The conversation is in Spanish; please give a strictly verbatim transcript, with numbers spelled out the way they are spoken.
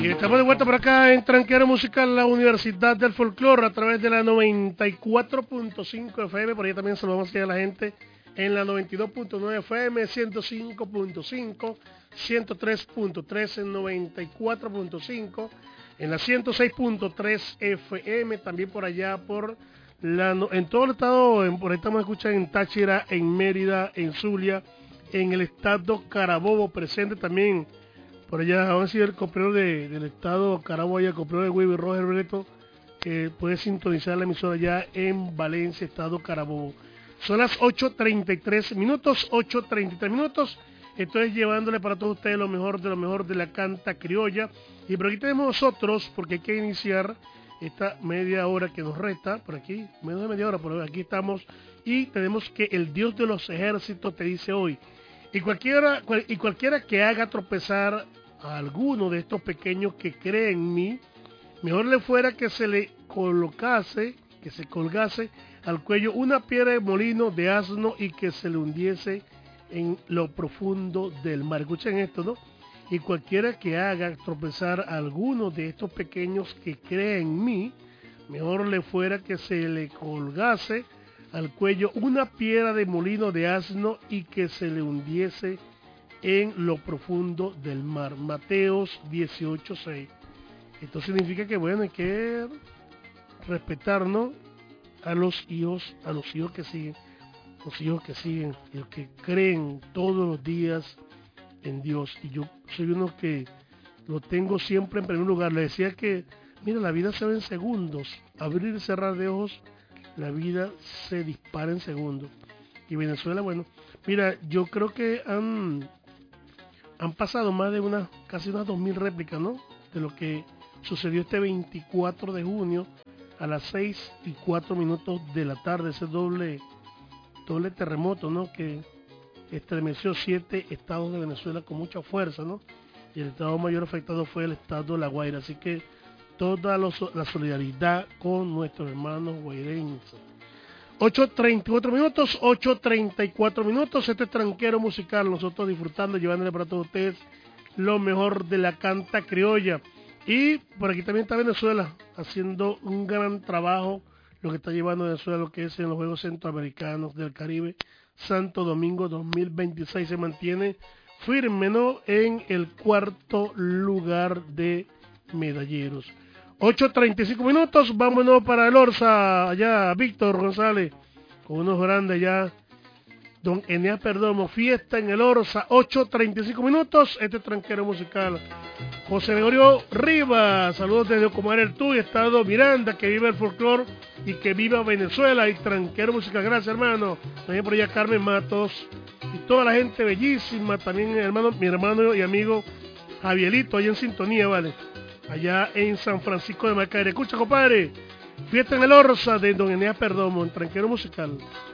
Y estamos de vuelta por acá en Tranquero Musical, la Universidad del Folclore, a través de la noventa y cuatro punto cinco F M. Por ahí también saludamos a la gente en la noventa y dos punto nueve F M, ciento cinco punto cinco, ciento tres punto tres en noventa y cuatro punto cinco, en la ciento seis punto tres F M, también por allá por la, en todo el estado, en, por ahí estamos escuchando en Táchira, en Mérida, en Zulia, en el estado Carabobo, presente también. Por allá, vamos a decir, el compañero de, del estado Carabobo, el compañero de Weber Roger Breto, que puede sintonizar la emisora ya en Valencia, estado Carabobo. Son las ocho treinta y tres minutos, ocho treinta y tres minutos. Estoy llevándole para todos ustedes lo mejor de lo mejor de la canta criolla. Y por aquí tenemos nosotros, porque hay que iniciar esta media hora que nos resta, por aquí, menos de media hora, pero aquí estamos. Y tenemos que el Dios de los ejércitos te dice hoy. Y cualquiera, cual, y cualquiera que haga tropezar a alguno de estos pequeños que creen en mí, mejor le fuera que se le colocase, que se colgase al cuello una piedra de molino de asno y que se le hundiese en lo profundo del mar. Escuchen esto, ¿no? Y cualquiera que haga tropezar a alguno de estos pequeños que creen en mí, mejor le fuera que se le colgase al cuello una piedra de molino de asno y que se le hundiese en lo profundo del mar. Mateos dieciocho seis. Esto significa que, bueno, hay que respetarnos a los hijos, a los hijos que siguen, los hijos que siguen, y los que creen todos los días en Dios. Y yo soy uno que lo tengo siempre en primer lugar. Le decía que, mira, la vida se ve en segundos. Abrir y cerrar de ojos, la vida se dispara en segundos. Y Venezuela, bueno, mira, yo creo que han... Han pasado más de unas, casi unas dos mil réplicas, ¿no? De lo que sucedió este veinticuatro de junio a las seis y cuatro minutos de la tarde, ese doble, doble terremoto, ¿no? Que estremeció siete estados de Venezuela con mucha fuerza, ¿no? Y el estado mayor afectado fue el estado de La Guaira. Así que toda los, la solidaridad con nuestros hermanos guaireños. ocho treinta y cuatro minutos, ocho treinta y cuatro minutos, este es Tranquero Musical, nosotros disfrutando, llevándole para todos ustedes lo mejor de la canta criolla. Y por aquí también está Venezuela, haciendo un gran trabajo, lo que está llevando Venezuela, lo que es en los Juegos Centroamericanos del Caribe, Santo Domingo dos mil veintiséis, se mantiene firme, ¿no?, en el cuarto lugar de medalleros. ocho treinta y cinco minutos, vámonos para el Orsa, allá Víctor González, con unos grandes ya, don Eneas Perdomo, fiesta en el Orsa, ocho treinta y cinco minutos, este es Tranquero Musical. José Gregorio Rivas, saludos desde Ocomar el Tuy, estado Miranda, que viva el folclore y que viva Venezuela y Tranquero Musical, gracias hermano. También por allá Carmen Matos y toda la gente bellísima, también hermano, mi hermano y amigo Javielito, ahí en sintonía, vale. Allá en San Francisco de Macaire. Escucha, compadre, fiesta en el Orsa de don Eneas Perdomo, en Tranquero Musical.